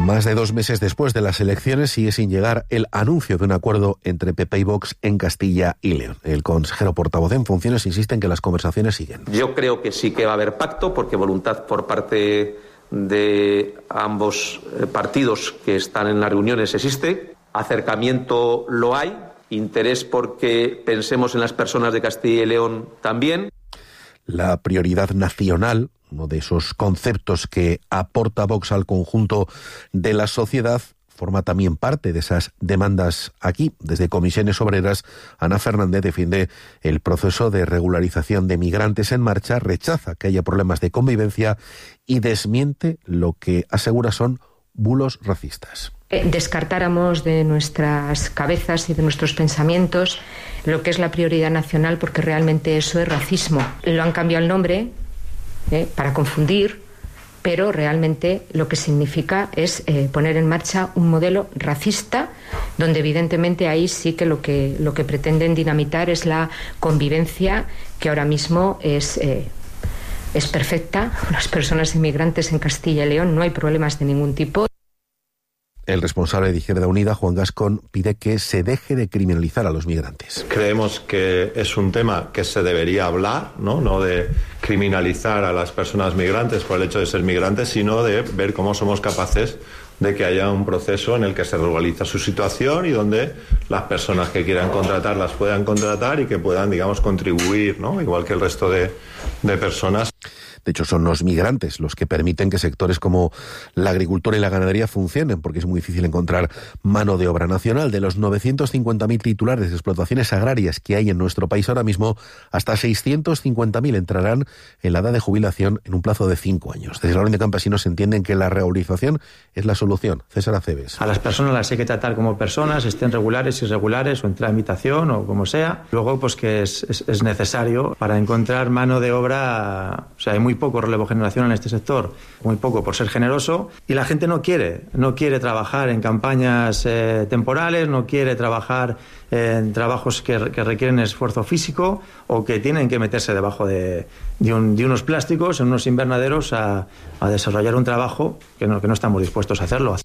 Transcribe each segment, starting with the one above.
Más de 2 meses después de las elecciones sigue sin llegar el anuncio de un acuerdo entre PP y Vox en Castilla y León. El consejero portavoz en funciones insiste en que las conversaciones siguen. Yo creo que sí que va a haber pacto, porque voluntad por parte de ambos partidos que están en las reuniones existe. Acercamiento lo hay. Interés porque pensemos en las personas de Castilla y León también. La prioridad nacional, uno de esos conceptos que aporta Vox al conjunto de la sociedad, forma también parte de esas demandas aquí. Desde Comisiones Obreras, Ana Fernández defiende el proceso de regularización de migrantes en marcha, rechaza que haya problemas de convivencia y desmiente lo que asegura son bulos racistas. Descartáramos de nuestras cabezas y de nuestros pensamientos lo que es la prioridad nacional, porque realmente eso es racismo. Lo han cambiado el nombre para confundir, pero realmente lo que significa es poner en marcha un modelo racista, donde evidentemente ahí sí que lo que pretenden dinamitar es la convivencia, que ahora mismo es perfecta. Las personas inmigrantes en Castilla y León no hay problemas de ningún tipo. El responsable de Izquierda Unida, Juan Gascón, pide que se deje de criminalizar a los migrantes. Creemos que es un tema que se debería hablar, no de criminalizar a las personas migrantes por el hecho de ser migrantes, sino de ver cómo somos capaces de que haya un proceso en el que se regulariza su situación y donde las personas que quieran contratar las puedan contratar y que puedan, digamos, contribuir, ¿no? Igual que el resto de personas. De hecho, son los migrantes los que permiten que sectores como la agricultura y la ganadería funcionen, porque es muy difícil encontrar mano de obra nacional. De los 950.000 titulares de explotaciones agrarias que hay en nuestro país ahora mismo, hasta 650.000 entrarán en la edad de jubilación en un plazo de 5 años. Desde la Orden de Campesinos entienden que la regularización es la solución. César Aceves. A las personas las hay que tratar como personas, estén regulares, irregulares o en tramitación o como sea. Luego, pues que es necesario para encontrar mano de obra. O sea, hay muy poco relevo generacional en este sector, muy poco por ser generoso, y la gente no quiere trabajar en campañas temporales, no quiere trabajar en trabajos que requieren esfuerzo físico o que tienen que meterse debajo de unos plásticos en unos invernaderos a desarrollar un trabajo que no estamos dispuestos a hacerlo.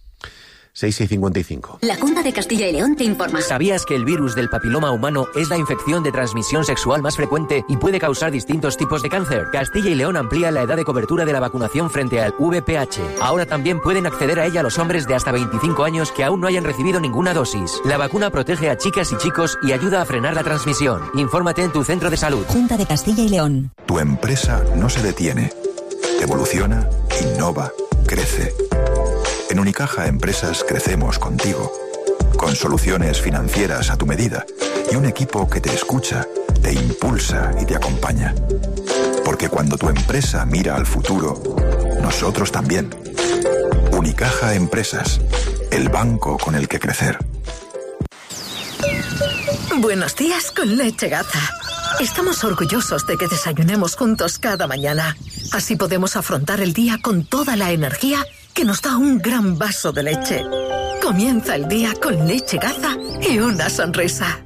6:55. La Junta de Castilla y León te informa. ¿Sabías que el virus del papiloma humano es la infección de transmisión sexual más frecuente y puede causar distintos tipos de cáncer? Castilla y León amplía la edad de cobertura de la vacunación frente al VPH. Ahora también pueden acceder a ella los hombres de hasta 25 años que aún no hayan recibido ninguna dosis. La vacuna protege a chicas y chicos y ayuda a frenar la transmisión. Infórmate en tu centro de salud. Junta de Castilla y León. Tu empresa no se detiene. Evoluciona, innova, crece. En Unicaja Empresas crecemos contigo, con soluciones financieras a tu medida y un equipo que te escucha, te impulsa y te acompaña. Porque cuando tu empresa mira al futuro, nosotros también. Unicaja Empresas, el banco con el que crecer. Buenos días con Leche Gaza. Estamos orgullosos de que desayunemos juntos cada mañana. Así podemos afrontar el día con toda la energía que nos da un gran vaso de leche. Comienza el día con Leche Gaza y una sonrisa.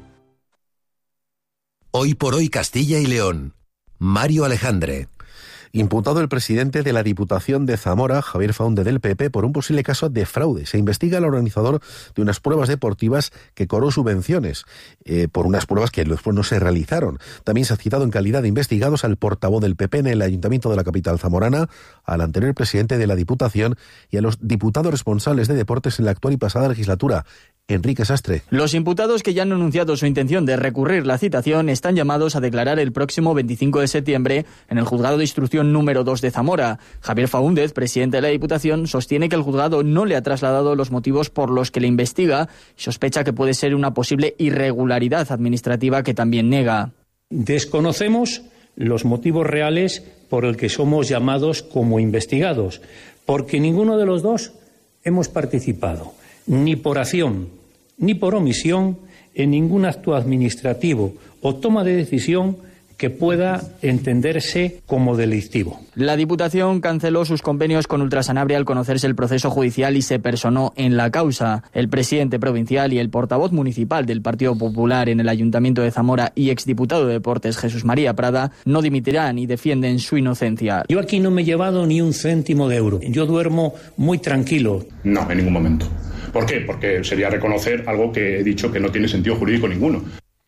Hoy por hoy Castilla y León. Mario Alejandre. Imputado el presidente de la Diputación de Zamora, Javier Faúndez del PP, por un posible caso de fraude. Se investiga al organizador de unas pruebas deportivas que cobró subvenciones por unas pruebas que después no se realizaron. También se ha citado en calidad de investigados al portavoz del PP en el Ayuntamiento de la capital zamorana, al anterior presidente de la Diputación y a los diputados responsables de deportes en la actual y pasada legislatura. Enrique Sastre. Los imputados que ya han anunciado su intención de recurrir la citación están llamados a declarar el próximo 25 de septiembre en el Juzgado de Instrucción número 2 de Zamora. Javier Faúndez, presidente de la Diputación, sostiene que el juzgado no le ha trasladado los motivos por los que le investiga y sospecha que puede ser una posible irregularidad administrativa que también niega. Desconocemos los motivos reales por el que somos llamados como investigados, porque ninguno de los dos hemos participado, ni por acción ni por omisión, en ningún acto administrativo o toma de decisión que pueda entenderse como delictivo. La Diputación canceló sus convenios con Ultrasanabria al conocerse el proceso judicial y se personó en la causa. El presidente provincial y el portavoz municipal del Partido Popular en el Ayuntamiento de Zamora y exdiputado de Deportes Jesús María Prada no dimitirán y defienden su inocencia. Yo aquí no me he llevado ni un céntimo de euro. Yo duermo muy tranquilo. No, en ningún momento. ¿Por qué? Porque sería reconocer algo que he dicho que no tiene sentido jurídico ninguno.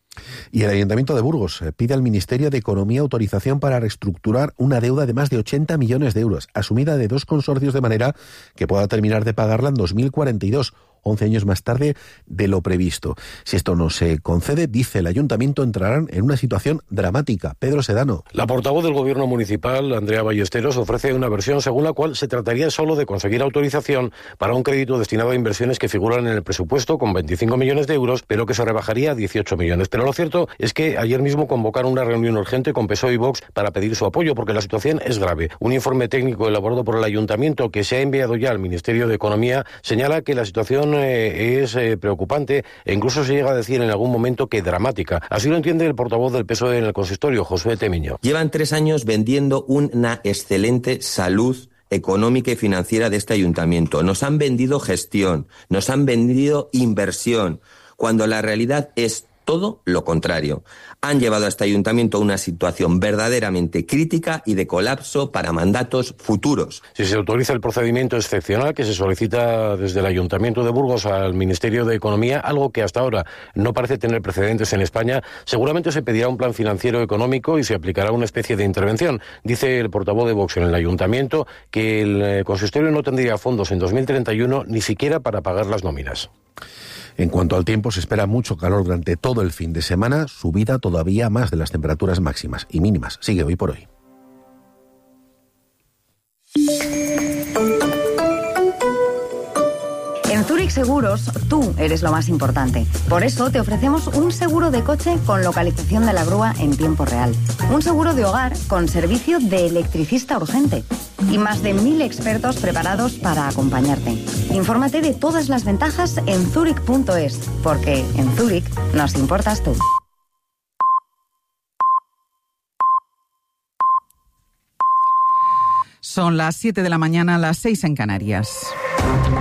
Y el Ayuntamiento de Burgos pide al Ministerio de Economía autorización para reestructurar una deuda de más de 80 millones de euros, asumida de 2 consorcios de manera que pueda terminar de pagarla en 2042. 11 años más tarde de lo previsto. Si esto no se concede, dice el Ayuntamiento, entrarán en una situación dramática. Pedro Sedano. La portavoz del Gobierno municipal, Andrea Ballesteros, ofrece una versión según la cual se trataría solo de conseguir autorización para un crédito destinado a inversiones que figuran en el presupuesto con 25 millones de euros, pero que se rebajaría a 18 millones. Pero lo cierto es que ayer mismo convocaron una reunión urgente con PSOE y Vox para pedir su apoyo, porque la situación es grave. Un informe técnico elaborado por el Ayuntamiento, que se ha enviado ya al Ministerio de Economía, señala que la situación es preocupante e incluso se llega a decir en algún momento que dramática. Así lo entiende el portavoz del PSOE en el consistorio, Josué Temiño. Llevan 3 años vendiendo una excelente salud económica y financiera de este ayuntamiento. Nos han vendido gestión, nos han vendido inversión, cuando la realidad es todo lo contrario. Han llevado a este ayuntamiento a una situación verdaderamente crítica y de colapso para mandatos futuros. Si se autoriza el procedimiento excepcional que se solicita desde el Ayuntamiento de Burgos al Ministerio de Economía, algo que hasta ahora no parece tener precedentes en España, seguramente se pedirá un plan financiero económico y se aplicará una especie de intervención. Dice el portavoz de Vox en el Ayuntamiento que el consistorio no tendría fondos en 2031 ni siquiera para pagar las nóminas. En cuanto al tiempo, se espera mucho calor durante todo el fin de semana, subida todavía más de las temperaturas máximas y mínimas. Sigue hoy por hoy. En Zurich Seguros, tú eres lo más importante. Por eso te ofrecemos un seguro de coche con localización de la grúa en tiempo real. Un seguro de hogar con servicio de electricista urgente. Y más de 1000 expertos preparados para acompañarte. Infórmate de todas las ventajas en zurich.es, porque en Zurich nos importas tú. Son las 7 de la mañana, las 6 en Canarias.